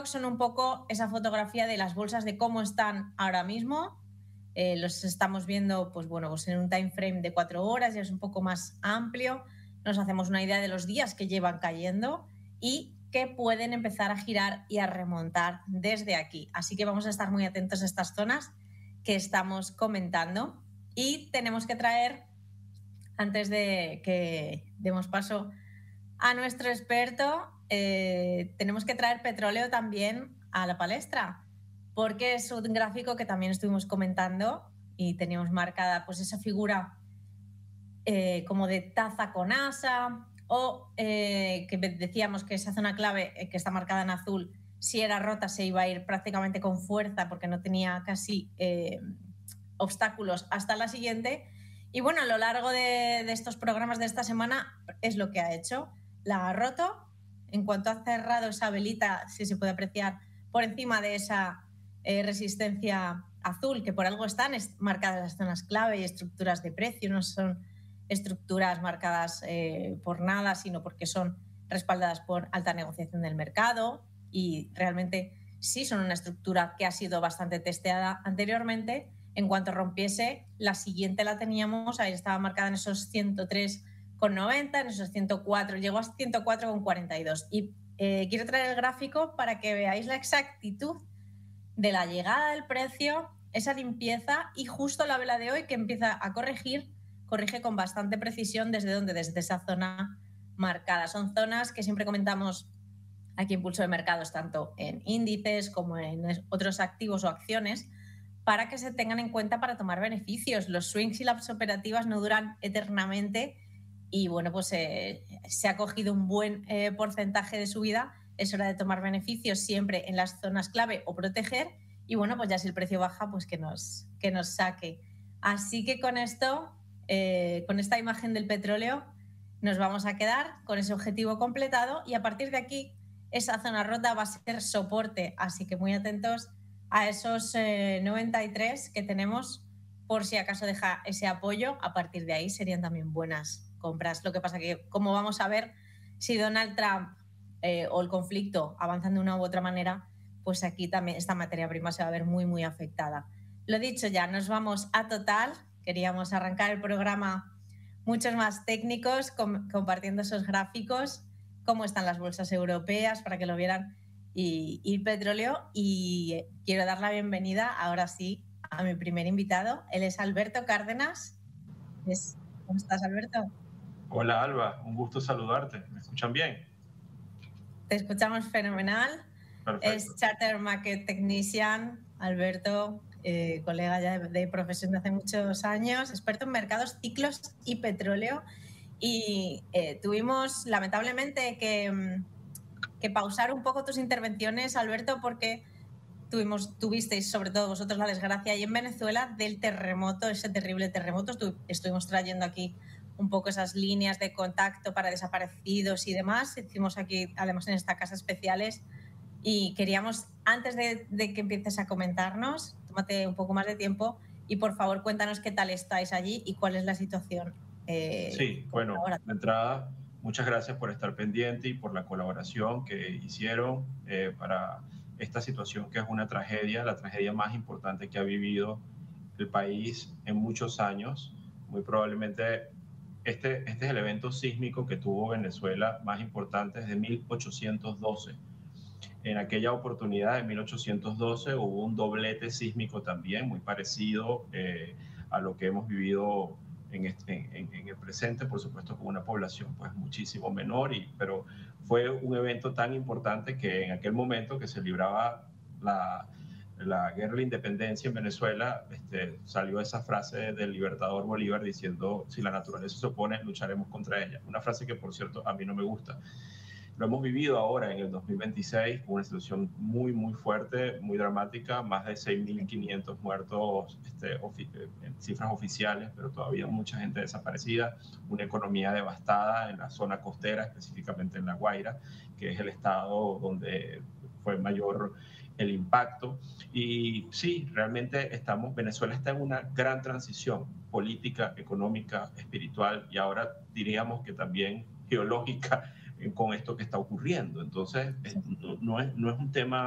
stocks son un poco esa fotografía de las bolsas de cómo están ahora mismo. Los estamos viendo pues en un time frame de 4 horas, ya es un poco más amplio. Nos hacemos una idea de los días que llevan cayendo y que pueden empezar a girar y a remontar desde aquí. Así que vamos a estar muy atentos a estas zonas que estamos comentando. Y tenemos que traer, antes de que demos paso a nuestro experto, tenemos que traer petróleo también a la palestra, porque es un gráfico que también estuvimos comentando y teníamos marcada pues esa figura como de taza con asa, o que decíamos que esa zona clave que está marcada en azul, si era rota se iba a ir prácticamente con fuerza porque no tenía casi obstáculos hasta la siguiente. Y bueno, a lo largo de estos programas de esta semana es lo que ha hecho. La ha roto. En cuanto ha cerrado esa velita, si se puede apreciar, por encima de esa resistencia azul, que por algo están marcadas las zonas clave y estructuras de precio, no son estructuras marcadas por nada, sino porque son respaldadas por alta negociación del mercado y realmente sí son una estructura que ha sido bastante testeada anteriormente. En cuanto rompiese, la siguiente la teníamos, ahí estaba marcada en esos 103,90, en esos 104, llegó a 104,42. Y quiero traer el gráfico para que veáis la exactitud de la llegada del precio, esa limpieza y justo la vela de hoy que empieza a corrige con bastante precisión desde esa zona marcada. Son zonas que siempre comentamos aquí en Pulso de Mercados, tanto en índices como en otros activos o acciones, para que se tengan en cuenta para tomar beneficios. Los swings y las operativas no duran eternamente y bueno, pues se ha cogido un buen porcentaje de subida. Es hora de tomar beneficios siempre en las zonas clave o proteger y bueno, pues ya si el precio baja, pues que nos saque. Así que con esto, con esta imagen del petróleo, nos vamos a quedar con ese objetivo completado y a partir de aquí esa zona rota va a ser soporte, así que muy atentos a esos 93 que tenemos por si acaso deja ese apoyo. A partir de ahí serían también buenas compras. Lo que pasa que como vamos a ver, si Donald Trump o el conflicto avanzan de una u otra manera, pues aquí también esta materia prima se va a ver muy, muy afectada. Lo dicho ya, nos vamos a Total. Queríamos arrancar el programa muchos más técnicos, compartiendo esos gráficos, cómo están las bolsas europeas para que lo vieran y petróleo. Y quiero dar la bienvenida ahora sí a mi primer invitado. Él es Alberto Cárdenas. ¿Cómo estás, Alberto? Hola, Alba, un gusto saludarte. ¿Me escuchan bien? Te escuchamos fenomenal. Perfecto. Es Charter Market Technician, Alberto, colega ya de profesión de hace muchos años, experto en mercados, ciclos y petróleo. Y tuvimos, lamentablemente, que pausar un poco tus intervenciones, Alberto, porque tuvisteis, sobre todo vosotros, la desgracia ahí en Venezuela del terremoto, ese terrible terremoto. Estuvimos trayendo aquí un poco esas líneas de contacto para desaparecidos y demás. Hicimos aquí, además, en esta casa especiales. Y queríamos, antes de que empieces a comentarnos, tómate un poco más de tiempo y, por favor, cuéntanos qué tal estáis allí y cuál es la situación. Sí, bueno, ahora. de entrada, muchas gracias por estar pendiente y por la colaboración que hicieron para esta situación que es una tragedia, la tragedia más importante que ha vivido el país en muchos años. Muy probablemente este es el evento sísmico que tuvo Venezuela más importante desde 1812. En aquella oportunidad, en 1812, hubo un doblete sísmico también, muy parecido a lo que hemos vivido en el presente, por supuesto con una población pues muchísimo menor, pero fue un evento tan importante que en aquel momento que se libraba la guerra de la independencia en Venezuela, salió esa frase del libertador Bolívar diciendo: si la naturaleza se opone, lucharemos contra ella. Una frase que, por cierto, a mí no me gusta. Lo hemos vivido ahora en el 2026 con una situación muy, muy fuerte, muy dramática, más de 6.500 muertos en cifras oficiales, pero todavía mucha gente desaparecida, una economía devastada en la zona costera, específicamente en La Guaira, que es el estado donde fue mayor el impacto. Y sí, realmente Venezuela está en una gran transición política, económica, espiritual y ahora diríamos que también geológica con esto que está ocurriendo. Entonces, no es un tema